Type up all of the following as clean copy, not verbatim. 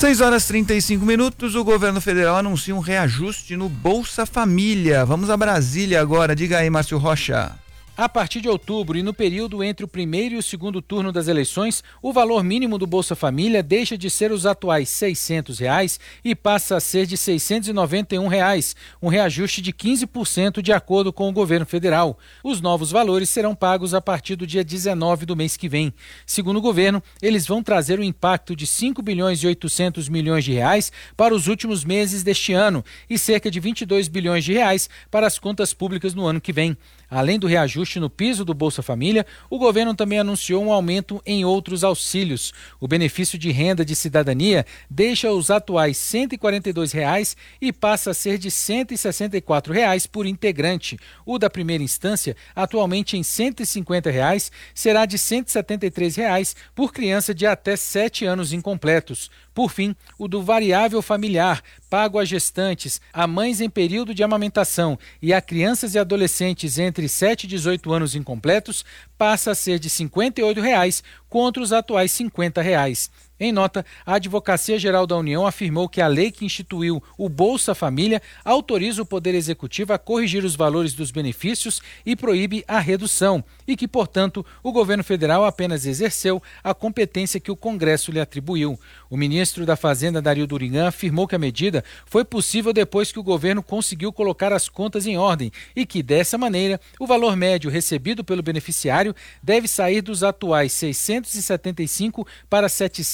6h35, o governo federal anuncia um reajuste no Bolsa Família. Vamos a Brasília agora, diga aí, Márcio Rocha. A partir de outubro e no período entre o primeiro e o segundo turno das eleições, o valor mínimo do Bolsa Família deixa de ser os atuais R$ 600 e passa a ser de R$ 691, um reajuste de 15% de acordo com o governo federal. Os novos valores serão pagos a partir do dia 19 do mês que vem. Segundo o governo, eles vão trazer um impacto de R$ 5 bilhões e 800 milhões de reais para os últimos meses deste ano e cerca de R$ 22 bilhões de reais para as contas públicas no ano que vem. Além do reajuste no piso do Bolsa Família, o governo também anunciou um aumento em outros auxílios. O benefício de renda de cidadania deixa os atuais R$ 142 e passa a ser de R$ 164 por integrante. O da primeira instância, atualmente em R$ 150, será de R$ 173 por criança de até 7 anos incompletos. Por fim, o do variável familiar, pago a gestantes, a mães em período de amamentação e a crianças e adolescentes entre 7 e 18 anos incompletos, passa a ser de R$ 58 contra os atuais R$ 50. Em nota, a Advocacia Geral da União afirmou que a lei que instituiu o Bolsa Família autoriza o Poder Executivo a corrigir os valores dos benefícios e proíbe a redução, e que, portanto, o governo federal apenas exerceu a competência que o Congresso lhe atribuiu. O ministro da Fazenda, Dario Durigan, afirmou que a medida foi possível depois que o governo conseguiu colocar as contas em ordem e que, dessa maneira, o valor médio recebido pelo beneficiário deve sair dos atuais R$ 675 para R$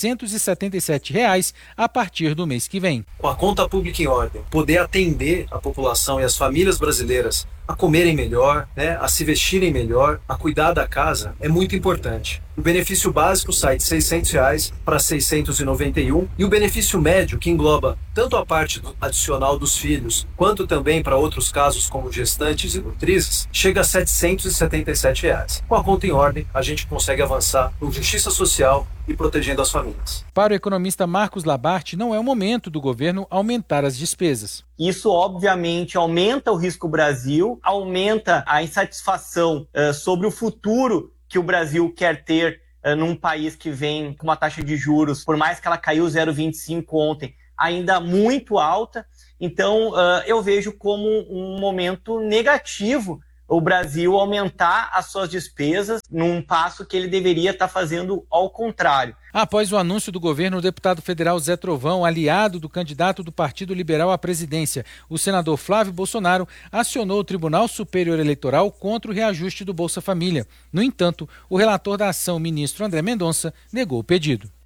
777 a partir do mês que vem. Com a conta pública em ordem, poder atender a população e as famílias brasileiras a comerem melhor, a se vestirem melhor, a cuidar da casa, é muito importante. O benefício básico sai de R$ 600 para 691 e o benefício médio, que engloba tanto a parte adicional dos filhos, quanto também para outros casos como gestantes e nutrizes, chega a R$ 777. Com a conta em ordem, a gente consegue avançar com justiça social e protegendo as famílias. Para o economista Marcos Labarte, não é o momento do governo aumentar as despesas. Isso, obviamente, aumenta o risco Brasil, aumenta a insatisfação sobre o futuro que o Brasil quer ter num país que vem com uma taxa de juros, por mais que ela caiu 0,25 ontem, ainda muito alta. Então, eu vejo como um momento negativo o Brasil aumentar as suas despesas num passo que ele deveria estar fazendo ao contrário. Após o anúncio do governo, o deputado federal Zé Trovão, aliado do candidato do Partido Liberal à presidência, o senador Flávio Bolsonaro, acionou o Tribunal Superior Eleitoral contra o reajuste do Bolsa Família. No entanto, o relator da ação, o ministro André Mendonça, negou o pedido.